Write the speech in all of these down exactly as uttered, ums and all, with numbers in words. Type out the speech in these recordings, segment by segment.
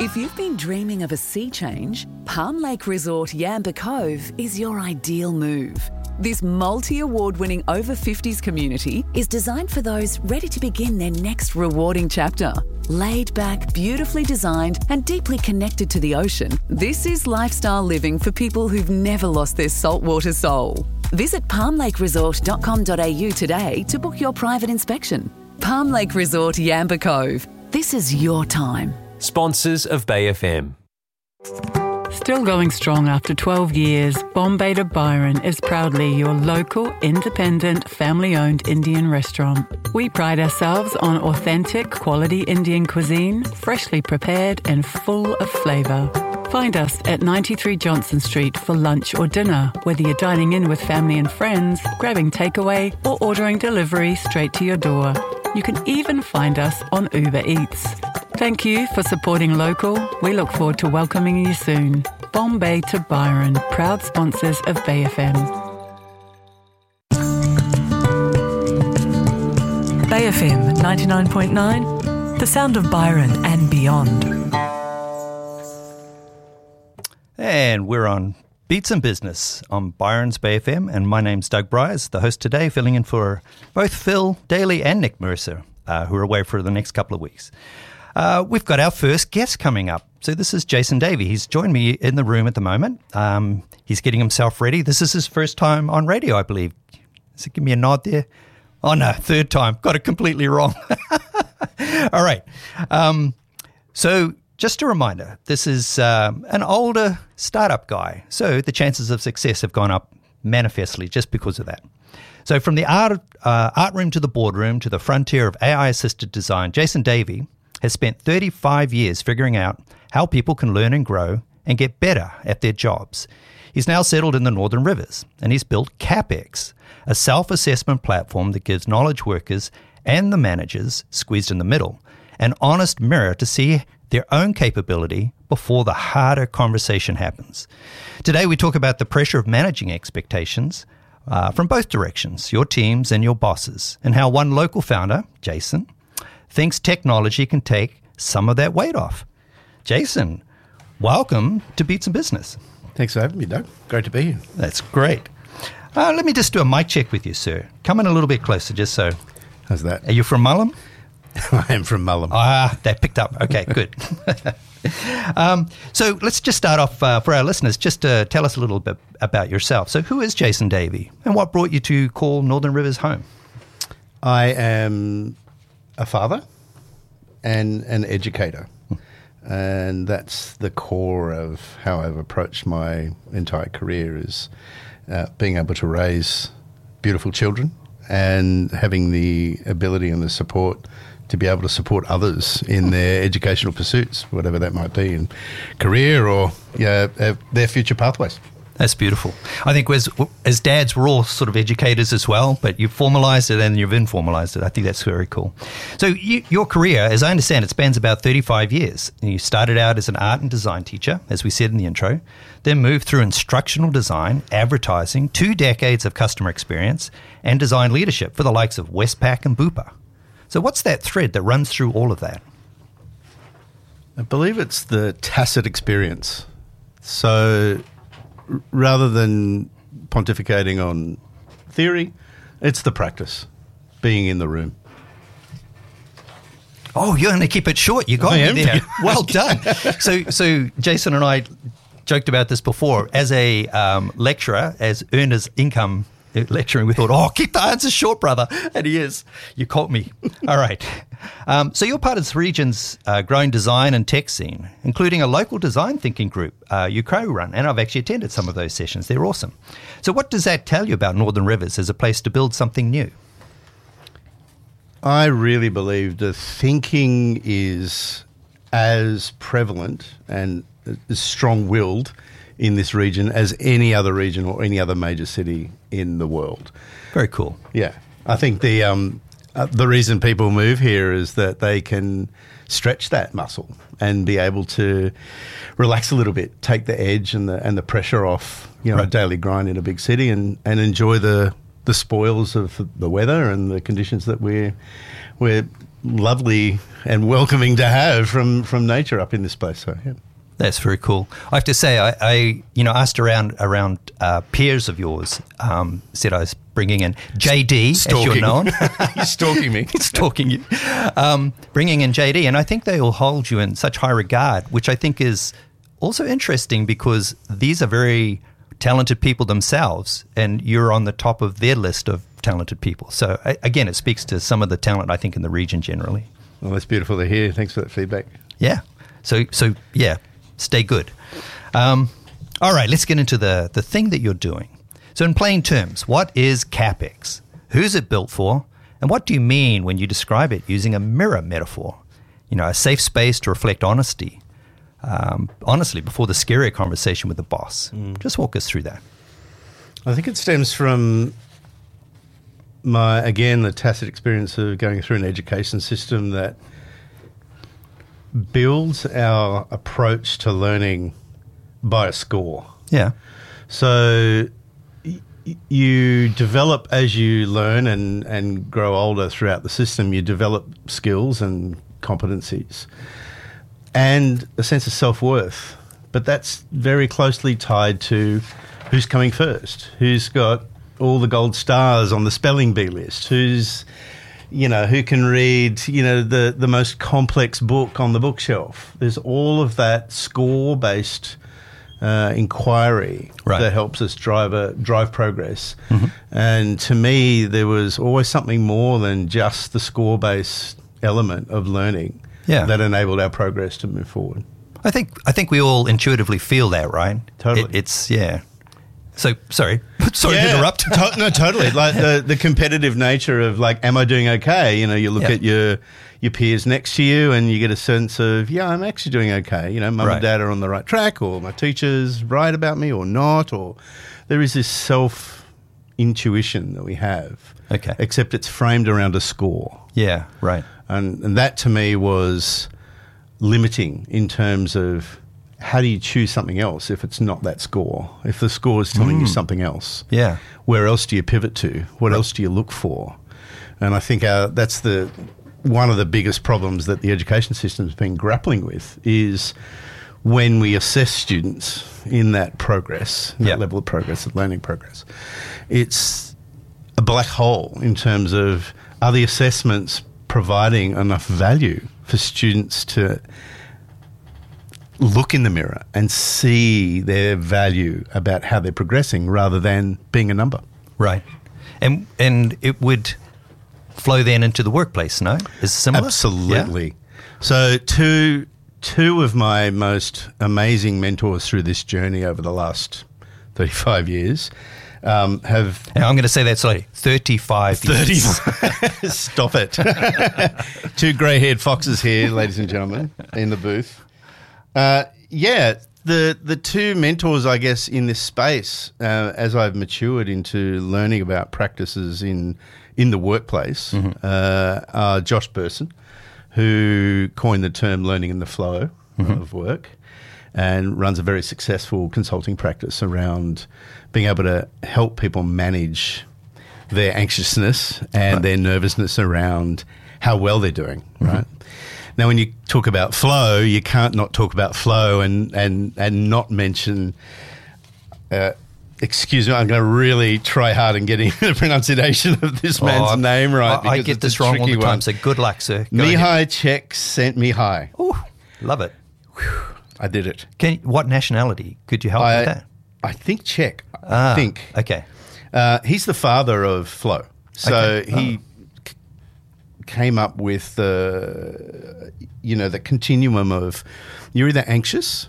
If you've been dreaming of a sea change, Palm Lake Resort Yamba Cove is your ideal move. This multi-award-winning over fifties community is designed for those ready to begin their next rewarding chapter. Laid back, beautifully designed and deeply connected to the ocean, this is lifestyle living for people who've never lost their saltwater soul. Visit palm lake resort dot com dot a u today to book your private inspection. Palm Lake Resort Yamba Cove. This is your time. Sponsors of Bay F M. Still going strong after twelve years, Bombay to Byron is proudly your local, independent, family-owned Indian restaurant. We pride ourselves on authentic, quality Indian cuisine, freshly prepared and full of flavour. Find us at ninety-three Johnson Street for lunch or dinner, whether you're dining in with family and friends, grabbing takeaway or ordering delivery straight to your door. You can even find us on Uber Eats. Thank you for supporting local. We look forward to welcoming you soon. Bombay to Byron, proud sponsors of Bay F M. Bay F M ninety-nine point nine, the sound of Byron and beyond. And we're on Beats and Business on Byron's Bay F M, and my name's Doug Bryars, the host today, filling in for both Phil Daly and Nick Mercer, uh, who are away for the next couple of weeks. Uh, we've got our first guest coming up. So this is Jason Davey. He's joined me in the room at the moment. Um, he's getting himself ready. This is his first time on radio, I believe. So give me a nod there. Oh, no, third time. Got it completely wrong. All right. Um, so just a reminder, this is um, an older startup guy. So the chances of success have gone up manifestly just because of that. So from the art, uh, art room to the boardroom to the frontier of A I-assisted design, Jason Davey has spent thirty-five years figuring out how people can learn and grow and get better at their jobs. He's now settled in the Northern Rivers, and he's built CapX, a self-assessment platform that gives knowledge workers and the managers, squeezed in the middle, an honest mirror to see their own capability before the harder conversation happens. Today we talk about the pressure of managing expectations uh, from both directions, your teams and your bosses, and how one local founder, Jason, thinks technology can take some of that weight off. Jason, welcome to Beats and Business. Thanks for having me, Doug. Great to be here. That's great. Uh, let me just do a mic check with you, sir. Come in a little bit closer, just so. How's that? Are you from Mullum? I am from Mullum. Ah, that picked up. Okay, good. um, so let's just start off uh, for our listeners, just to tell us a little bit about yourself. So who is Jason Davey, and what brought you to call Northern Rivers home? I am a father and an educator, and that's the core of how I've approached my entire career, is uh, being able to raise beautiful children and having the ability and the support to be able to support others in their educational pursuits, whatever that might be, in career or yeah, uh, their future pathways. That's beautiful. I think as, as dads, we're all sort of educators as well, but you've formalised it and you've informalised it. I think that's very cool. So you, your career, as I understand it, spans about thirty-five years. And you started out as an art and design teacher, as we said in the intro, then moved through instructional design, advertising, two decades of customer experience, and design leadership for the likes of Westpac and Bupa. So what's that thread that runs through all of that? I believe it's the tacit experience. So rather than pontificating on theory, it's the practice, being in the room. Oh, you're going to keep it short. You got I me am. there. Well done. So, so Jason and I joked about this before. As a um, lecturer, as earner's income lecturing, we thought, oh, keep the answers short, brother. And he is. You caught me. All right. Um, so you're part of this region's uh, growing design and tech scene, including a local design thinking group uh, you co-run, and I've actually attended some of those sessions. They're awesome. So what does that tell you about Northern Rivers as a place to build something new? I really believe the thinking is as prevalent and as strong-willed in this region as any other region or any other major city in the world. Very cool. Yeah. I think the um, uh, the reason people move here is that they can stretch that muscle and be able to relax a little bit, take the edge and the and the pressure off, you know, right. a daily grind in a big city, and, and enjoy the, the spoils of the weather and the conditions that we're we're lovely and welcoming to have from, from nature up in this place. So, yeah. That's very cool. I have to say, I, I you know, asked around around uh, peers of yours, um, said I was bringing in J D, Stalking. as you're known. He's stalking me. He's stalking you. Um, bringing in J D, and I think they all hold you in such high regard, which I think is also interesting because these are very talented people themselves, and you're on the top of their list of talented people. So, I, again, it speaks to some of the talent, I think, in the region generally. Well, that's beautiful to hear. Thanks for that feedback. Yeah. So, so yeah. Stay good. Um, all right, let's get into the, the thing that you're doing. So in plain terms, what is CAPEX? Who's it built for? And what do you mean when you describe it using a mirror metaphor? You know, a safe space to reflect honesty. Um, honestly, before the scarier conversation with the boss. Mm. Just walk us through that. I think it stems from my, again, the tacit experience of going through an education system that builds our approach to learning by a score. Yeah. So y- you develop as you learn and, and grow older throughout the system, you develop skills and competencies and a sense of self-worth. But that's very closely tied to who's coming first, who's got all the gold stars on the spelling bee list, who's... you know, who can read, you know, the, the most complex book on the bookshelf. There's all of that score-based uh, inquiry right. that helps us drive a, drive progress. Mm-hmm. And to me, there was always something more than just the score-based element of learning yeah. that enabled our progress to move forward. I think I think we all intuitively feel that, right? Totally. It, it's, yeah. So, sorry. Sorry yeah, to interrupt. to- no, totally. Like the, the competitive nature of like, am I doing okay? You know, you look yeah. at your your peers next to you and you get a sense of, yeah, I'm actually doing okay. You know, mum right. and dad are on the right track, or my teacher's right about me or not, or there is this self-intuition that we have. Okay. Except it's framed around a score. Yeah, right. And, and that to me was limiting in terms of, how do you choose something else if it's not that score? If the score is telling mm. you something else, yeah, where else do you pivot to? What right. else do you look for? And I think our, that's the one of the biggest problems that the education system has been grappling with is when we assess students in that progress, that yep. level of progress, that learning progress. It's a black hole in terms of, are the assessments providing enough value for students to look in the mirror and see their value about how they're progressing rather than being a number. Right. And and it would flow then into the workplace, no? Is it similar? Absolutely. Yeah? So two two of my most amazing mentors through this journey over the last thirty-five years um, have... And I'm going to say that slowly. thirty-five years. thirty Stop it. Two grey-haired foxes here, ladies and gentlemen, in the booth. Uh, yeah, the the two mentors, I guess, in this space, uh, as I've matured into learning about practices in in the workplace, mm-hmm. uh, are Josh Burson, who coined the term learning in the flow mm-hmm. of work and runs a very successful consulting practice around being able to help people manage their anxiousness and right. their nervousness around how well they're doing, mm-hmm. right? Now, when you talk about flow, you can't not talk about flow and, and, and not mention, uh, excuse me, I'm going to really try hard in getting the pronunciation of this man's oh, name right. I, I get this wrong all the time, so good luck, sir. Go Mihai Csikszentmihalyi. Oh, love it. Whew, I did it. Can, what nationality? Could you help I, with that? I think Czech. Ah, I think. Okay. Uh, he's the father of flow. So okay. he... Oh. came up with the, uh, you know, the continuum of you're either anxious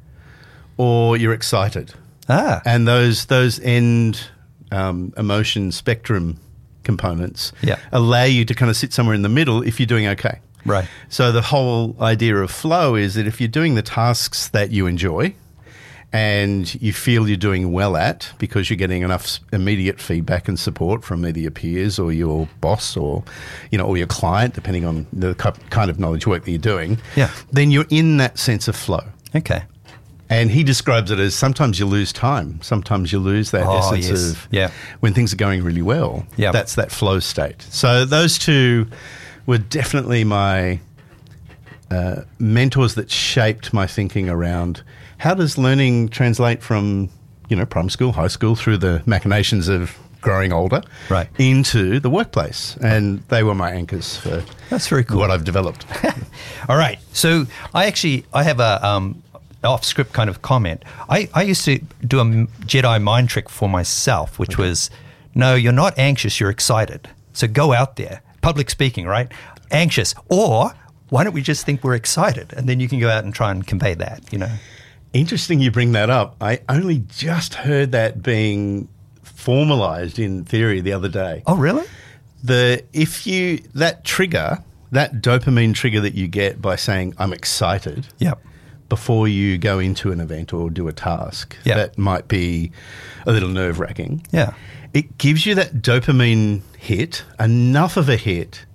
or you're excited. Ah. And those those end um, emotion spectrum components yeah. allow you to kind of sit somewhere in the middle if you're doing okay. Right. So the whole idea of flow is that if you're doing the tasks that you enjoy and you feel you're doing well at because you're getting enough immediate feedback and support from either your peers or your boss or, you know, or your client, depending on the kind of knowledge work that you're doing, yeah. then you're in that sense of flow. Okay. And he describes it as sometimes you lose time, sometimes you lose that oh, essence yes. of yeah. when things are going really well. Yeah. That's that flow state. So those two were definitely my uh, mentors that shaped my thinking around how does learning translate from, you know, primary school, high school, through the machinations of growing older, right, into the workplace. And they were my anchors for That's very cool. what I've developed. All right. So I actually, I have a um, off-script kind of comment. I, I used to do a Jedi mind trick for myself, which okay. was, no, you're not anxious, you're excited. So go out there. Public speaking, right? Anxious. Or why don't we just think we're excited? And then you can go out and try and convey that, you know. Interesting you bring that up. I only just heard that being formalized in theory the other day. Oh, really? The if you that trigger, that dopamine trigger that you get by saying I'm excited, yep, before you go into an event or do a task, yep, that might be a little nerve-wracking. Yeah. It gives you that dopamine hit, enough of a hit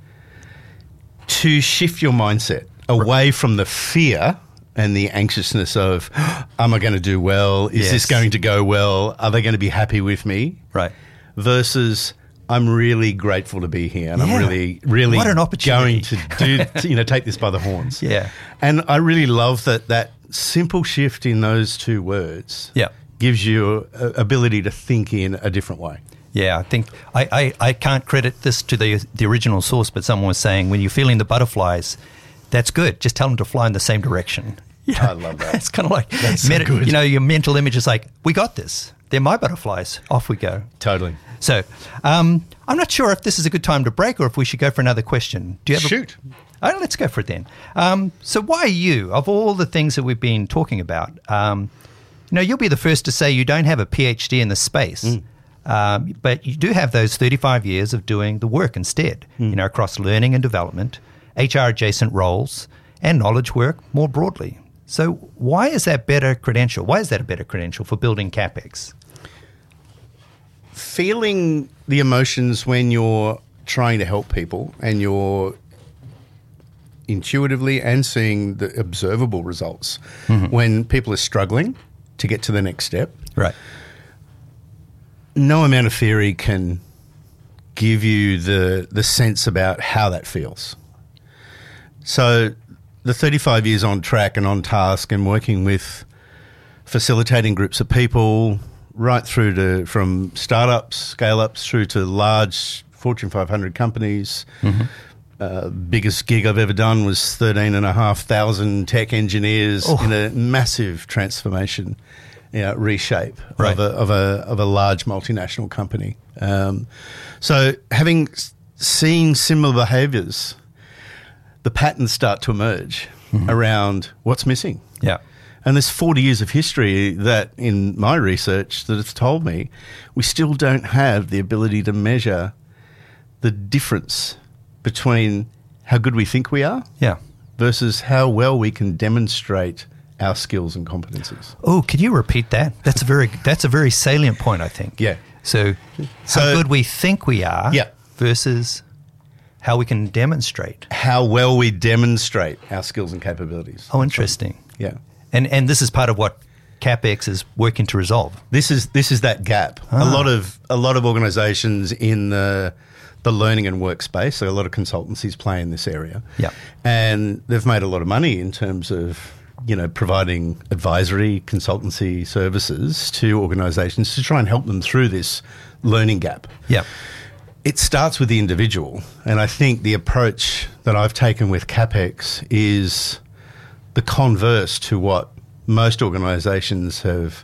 to shift your mindset away from the fear and the anxiousness of, am I going to do well? Is yes. this going to go well? Are they going to be happy with me? Right. Versus, I'm really grateful to be here, and yeah. I'm really, really what an opportunity. going to do, to, you know, take this by the horns. Yeah. And I really love that that simple shift in those two words yeah. gives you a ability to think in a different way. Yeah, I think I, I, I can't credit this to the the original source, but someone was saying when you're feeling the butterflies, that's good. Just tell them to fly in the same direction. You know, I love that. It's kind of like, That's meta, so good. you know, your mental image is like, we got this. They're my butterflies. Off we go. Totally. So um, I'm not sure if this is a good time to break or if we should go for another question. Do you have Shoot. A, oh, let's go for it then. Um, so why you, of all the things that we've been talking about, um, you know, you'll be the first to say you don't have a PhD in this space. Mm. Um, but you do have those thirty-five years of doing the work instead, mm. you know, across learning and development, H R adjacent roles, and knowledge work more broadly. So why is that better credential? Why is that a better credential for building CapEx? Feeling the emotions when you're trying to help people and you're intuitively and seeing the observable results mm-hmm. when people are struggling to get to the next step. Right. No amount of theory can give you the the sense about how that feels. So the thirty-five years on track and on task and working with facilitating groups of people right through to from startups, scale-ups through to large Fortune five hundred companies. Mm-hmm. Uh, biggest gig I've ever done was thirteen and a half thousand tech engineers oh. in a massive transformation. You know, reshape right. of a of a of a large multinational company. Um, so, having seen similar behaviours, the patterns start to emerge mm-hmm. around what's missing. Yeah, and there's forty years of history that, in my research, that it's told me we still don't have the ability to measure the difference between how good we think we are, yeah, versus how well we can demonstrate our skills and competencies. Oh, can you repeat that? That's a very that's a very salient point, I think. Yeah. So, so how good we think we are yeah. versus how we can demonstrate. How well we demonstrate our skills and capabilities. Oh, interesting. So, yeah. And and this is part of what CapEx is working to resolve. This is this is that gap. Ah. A lot of a lot of organizations in the the learning and work space, so a lot of consultancies play in this area. Yeah. And they've made a lot of money in terms of, you know, providing advisory consultancy services to organizations to try and help them through this learning gap. Yeah. It starts with the individual. And I think the approach that I've taken with CapEx is the converse to what most organizations have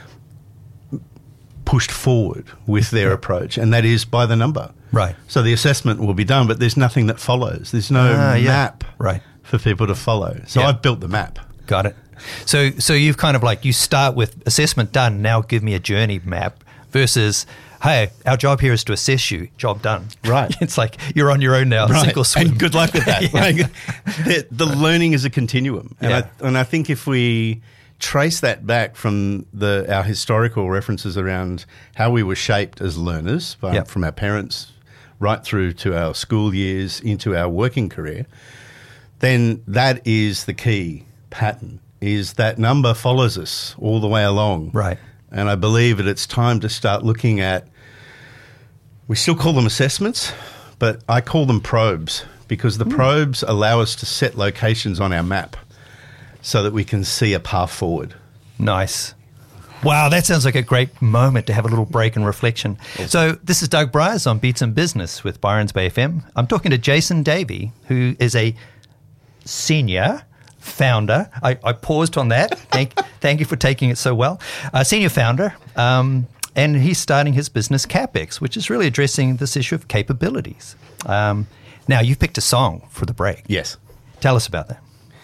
pushed forward with their yeah. approach, and that is by the number. Right. So the assessment will be done, but there's nothing that follows. There's no uh, yeah. map right. for people to follow. So yeah. I've built the map. Got it. So so you've kind of like, you start with assessment done, now give me a journey map, versus, hey, our job here is to assess you, job done. Right. It's like you're on your own now, right. sink or swim. And good luck with that. yeah. Like, the, the learning is a continuum. And, yeah. I, and I think if we trace that back from the our historical references around how we were shaped as learners, by, yep. from our parents right through to our school years into our working career, then that is the key pattern, is that number follows us all the way along. Right. And I believe that it's time to start looking at, we still call them assessments, but I call them probes, because the probes allow us to set locations on our map so that we can see a path forward. Nice. Wow, that sounds like a great moment to have a little break and reflection. So this is Doug Bryars on Beats and Business with Byron's Bay F M. I'm talking to Jason Davey, who is a senior founder. I, I paused on that. Thank, thank you for taking it so well. Uh, senior founder, um, and he's starting his business, CapEx, which is really addressing this issue of capabilities. Um, now, you've picked a song for the break. Yes. Tell us about that.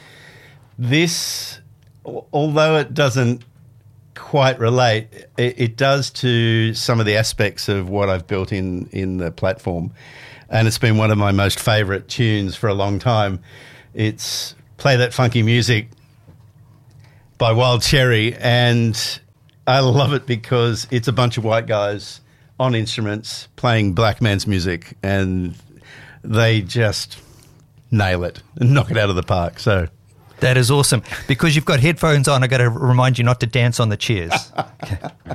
This, although it doesn't quite relate, it, it does to some of the aspects of what I've built in, in the platform. And it's been one of my most favourite tunes for a long time. It's Play That Funky Music by Wild Cherry. And I love it because it's a bunch of white guys on instruments playing black man's music. And they just nail it and knock it out of the park. So that is awesome. Because you've got headphones on, I've got to remind you not to dance on the chairs.